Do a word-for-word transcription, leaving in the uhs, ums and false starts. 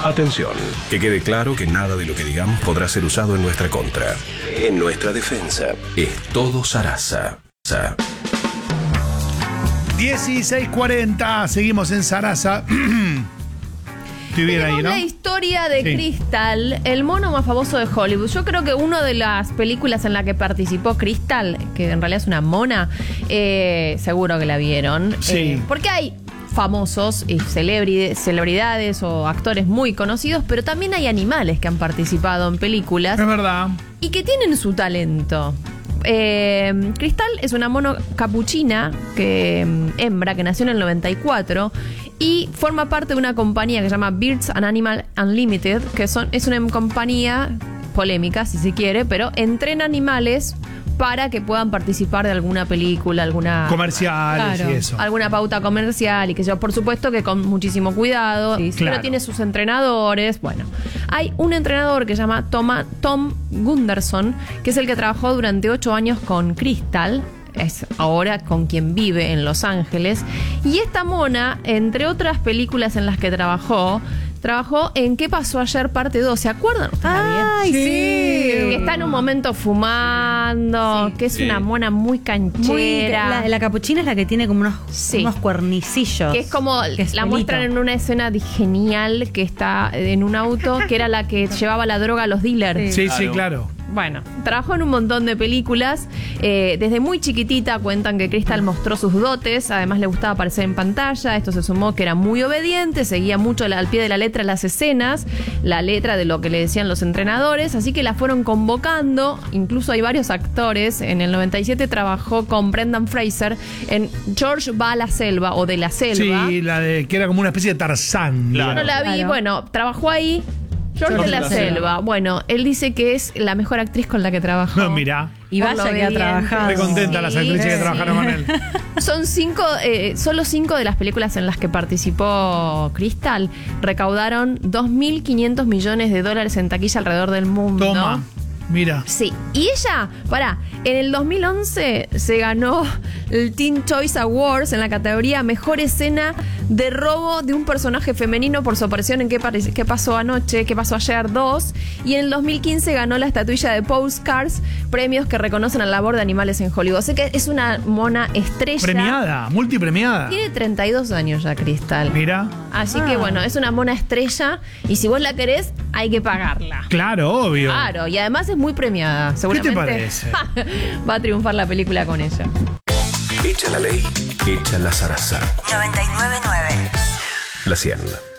Atención, que quede claro que nada de lo que digamos podrá ser usado en nuestra contra. En nuestra defensa, es todo Sarasa. Sa. dieciséis cuarenta, seguimos en Sarasa. Estoy bien Tenemos ahí, ¿no? la historia de Sí. Crystal, el mono más famoso de Hollywood. Yo creo que una de las películas en la que participó Crystal, que en realidad es una mona, eh, seguro que la vieron. Sí. Eh, porque hay famosos y celebridades, celebridades o actores muy conocidos, pero también hay animales que han participado en películas Es verdad. y que tienen su talento. Eh, Crystal es una mono capuchina, que, hembra, que nació en el noventa y cuatro y forma parte de una compañía que se llama Birds and Animal Unlimited, que son, es una compañía polémica, si se quiere, pero entrena animales para que puedan participar de alguna película, alguna... Comerciales Claro, y eso. alguna pauta comercial y que yo, por supuesto que con muchísimo cuidado, sí, Claro. pero tiene sus entrenadores. Bueno, hay un entrenador que se llama Toma, Tom Gunderson, que es el que trabajó durante ocho años con Crystal, es ahora con quien vive en Los Ángeles, y esta mona, entre otras películas en las que trabajó, trabajó en ¿Qué pasó ayer? Parte dos. ¿Se acuerdan? Ay, sí. Que está en un momento fumando, Sí. que es Sí. una mona muy canchera. Muy, la, la capuchina es la que tiene como unos, Sí. unos cuernicillos. Que es como, que es la pelito. muestran en una escena de- genial que está en un auto, que era la que llevaba la droga a los dealers. Sí, sí, claro. Bueno, trabajó en un montón de películas. Eh, desde muy chiquitita cuentan que Crystal mostró sus dotes. Además le gustaba aparecer en pantalla. Esto se sumó que era muy obediente. Seguía mucho la- al pie de la letra las escenas. La letra de lo que le decían los entrenadores. Así que la fueron convocando. Incluso hay varios actores. En el noventa y siete trabajó con Brendan Fraser en George va a la selva o de la selva. Sí, la de que era como una especie de Tarzán. Claro. No la vi. Claro. Bueno, trabajó ahí. George de la, selva. Bueno, él dice que es la mejor actriz con la que trabajó. No, mirá. Y Por vaya lo que ha obediente. trabajado. Estoy contenta las Sí, actrices que sí. trabajaron con él. Son cinco, eh, solo cinco de las películas en las que participó Crystal recaudaron dos mil quinientos millones de dólares en taquilla alrededor del mundo. Toma. Mira. Sí, y ella, pará, en el dos mil once se ganó el Teen Choice Awards en la categoría Mejor Escena de Robo de un personaje femenino por su aparición en ¿Qué, pare- qué pasó anoche? ¿Qué pasó ayer? dos. Y en el dos mil quince ganó la estatuilla de Postcards, premios que reconocen la labor de animales en Hollywood. O sea que es una mona estrella. Premiada, multipremiada. Tiene treinta y dos años ya, Crystal. Mira. Así que bueno, es una mona estrella y si vos la querés, hay que pagarla. Claro, obvio. Claro, y además es muy premiada. Seguramente parece? va a triunfar la película con ella. Echa la ley, echa la zaraza. noventa y nueve punto nueve. La cien.